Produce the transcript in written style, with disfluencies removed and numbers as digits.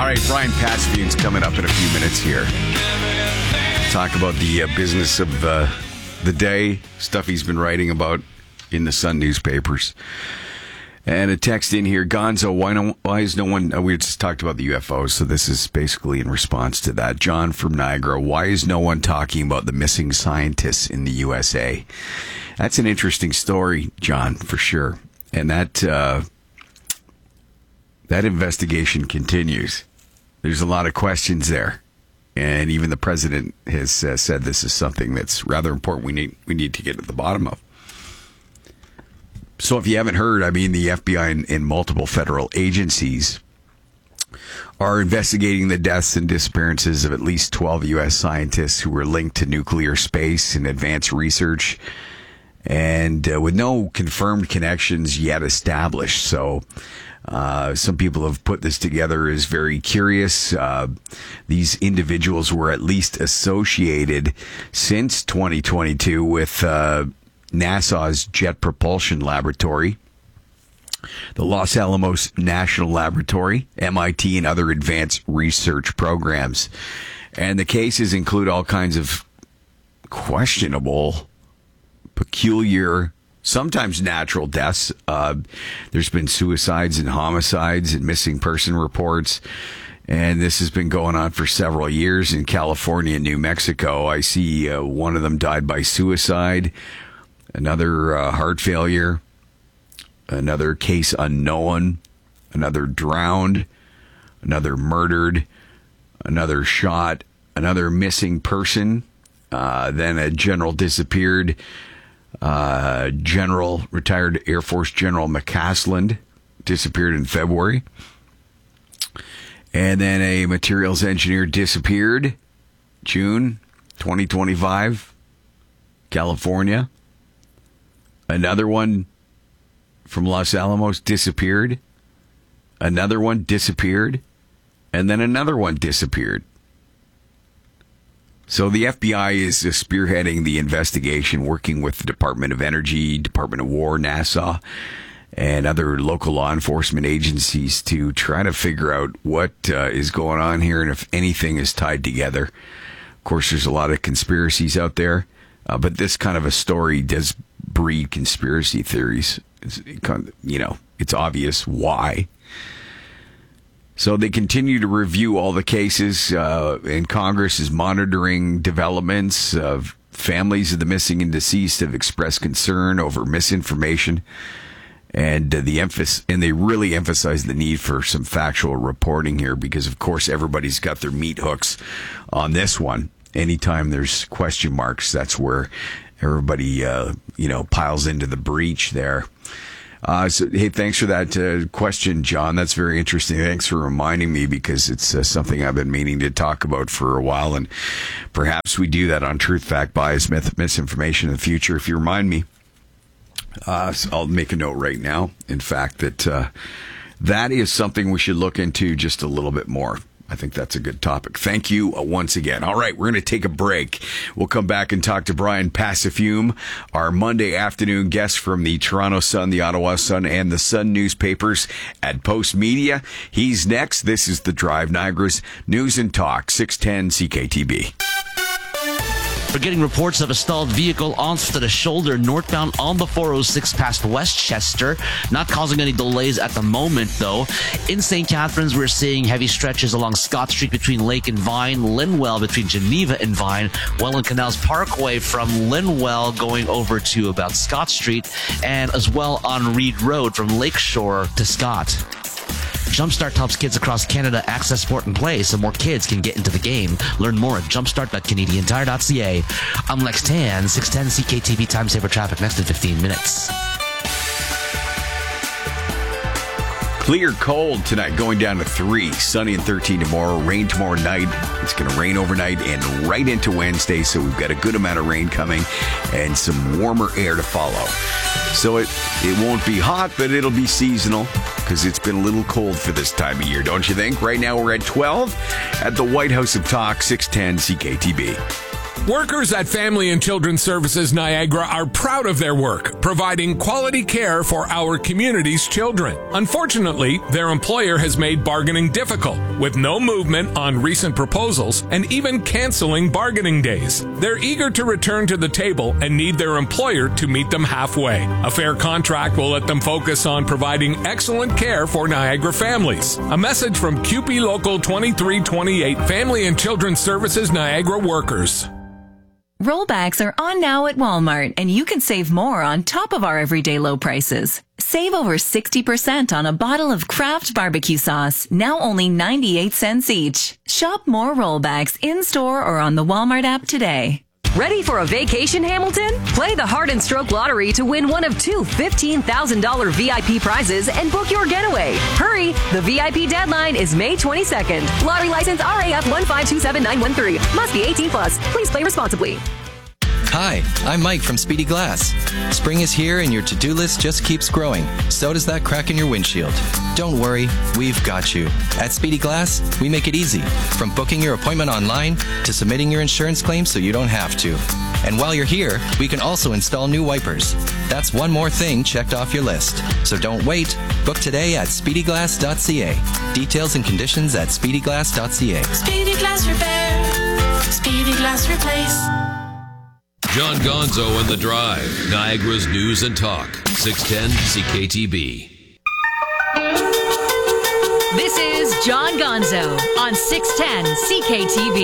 All right, Brian Pasvian's coming up in a few minutes here. Talk about the business of the day, stuff he's been writing about in the Sun newspapers. And a text in here, Gonzo, why is no one, we just talked about the UFOs, so this is basically in response to that. John from Niagara, why is no one talking about the missing scientists in the USA? That's an interesting story, John, for sure. And that investigation continues. There's a lot of questions there. And even the president has said this is something that's rather important we need to get to the bottom of. So if you haven't heard, I mean, the FBI and multiple federal agencies are investigating the deaths and disappearances of at least 12 U.S. scientists who were linked to nuclear space and advanced research, and with no confirmed connections yet established. So some people have put this together as very curious. These individuals were at least associated since 2022 with NASA's Jet Propulsion Laboratory, the Los Alamos National Laboratory, MIT, and other advanced research programs. And the cases include all kinds of questionable, peculiar, sometimes natural deaths. There's been suicides and homicides and missing person reports. And this has been going on for several years in California and New Mexico. I see one of them died by suicide. Another heart failure, another case unknown, another drowned, another murdered, another shot, another missing person, then a general disappeared, retired Air Force General McCaslin disappeared in February, and then a materials engineer disappeared, June 2025, California. Another one from Los Alamos disappeared. Another one disappeared. And then another one disappeared. So the FBI is spearheading the investigation, working with the Department of Energy, Department of War, NASA, and other local law enforcement agencies to try to figure out what is going on here and if anything is tied together. Of course, there's a lot of conspiracies out there, but this kind of a story does breed conspiracy theories. It's obvious why. So they continue to review all the cases, and Congress is monitoring developments. Families of the missing and deceased have expressed concern over misinformation, and they really emphasize the need for some factual reporting here, because of course everybody's got their meat hooks on this one. Anytime there's question marks, that's where everybody, piles into the breach there. So, hey, thanks for that question, John. That's very interesting. Thanks for reminding me, because it's something I've been meaning to talk about for a while, and perhaps we do that on Truth, Fact, Bias, Misinformation in the future if you remind me. So I'll make a note right now, in fact, that is something we should look into just a little bit more. I think that's a good topic. Thank you once again. All right, we're going to take a break. We'll come back and talk to Brian Pasvian, our Monday afternoon guest from the Toronto Sun, the Ottawa Sun, and the Sun newspapers at Post Media. He's next. This is The Drive, Niagara's News and Talk, 610 CKTB. We're getting reports of a stalled vehicle onto the shoulder northbound on the 406 past Westchester. Not causing any delays at the moment, though. In St. Catharines, we're seeing heavy stretches along Scott Street between Lake and Vine, Linwell between Geneva and Vine, Welland Canals Parkway from Linwell going over to about Scott Street, and as well on Reed Road from Lakeshore to Scott. Jumpstart helps kids across Canada access sport and play so more kids can get into the game. Learn more at jumpstart.canadiantire.ca. I'm Lex Tan, 610 CKTV Time Saver Traffic next in 15 minutes. Clear cold tonight, going down to 3. Sunny and 13 tomorrow. Rain tomorrow night. It's going to rain overnight and right into Wednesday, so we've got a good amount of rain coming and some warmer air to follow. So it won't be hot, but it'll be seasonal because it's been a little cold for this time of year, don't you think? Right now we're at 12 at the White House of Talk, 610 CKTB. Workers at Family and Children's Services Niagara are proud of their work, providing quality care for our community's children. Unfortunately, their employer has made bargaining difficult, with no movement on recent proposals and even canceling bargaining days. They're eager to return to the table and need their employer to meet them halfway. A fair contract will let them focus on providing excellent care for Niagara families. A message from CUPE Local 2328, Family and Children's Services Niagara workers. Rollbacks are on now at Walmart, and you can save more on top of our everyday low prices. Save over 60% on a bottle of Kraft barbecue sauce, now only 98 cents each. Shop more rollbacks in-store or on the Walmart app today. Ready for a vacation, Hamilton? Play the Heart and Stroke Lottery to win one of two $15,000 VIP prizes and book your getaway. Hurry! The VIP deadline is May 22nd. Lottery license RAF 1527913. Must be 18 plus. Please play responsibly. Hi, I'm Mike from Speedy Glass. Spring is here and your to-do list just keeps growing. So does that crack in your windshield. Don't worry, we've got you. At Speedy Glass, we make it easy. From booking your appointment online to submitting your insurance claim so you don't have to. And while you're here, we can also install new wipers. That's one more thing checked off your list. So don't wait. Book today at speedyglass.ca. Details and conditions at speedyglass.ca. Speedy Glass Repair. Speedy Glass Replace. John Gonzo and The Drive, Niagara's News and Talk, 610 CKTB. This is John Gonzo on 610 CKTB.